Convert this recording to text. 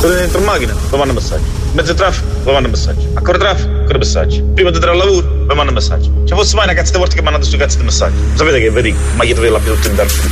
Dentro in macchina, vi mando messaggi. Mezzo di traffico, vi mando messaggi. Ancora traffico, ancora messaggi. Prima di andare al lavoro, vi mando messaggi. Ci fosse mai una cazzo di volta che mi mandate su cazzo di messaggi. Sapete che vi dico? Ma io trovo la più tutto in tempo.